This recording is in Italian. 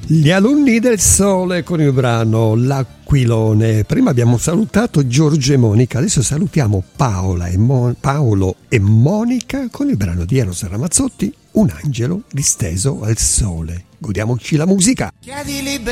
Gli alunni del sole con il brano L'Aquilone. Prima abbiamo salutato Giorgio e Monica, adesso salutiamo Paolo e Monica con il brano di Eros Ramazzotti, Un angelo disteso al sole. Godiamoci la musica.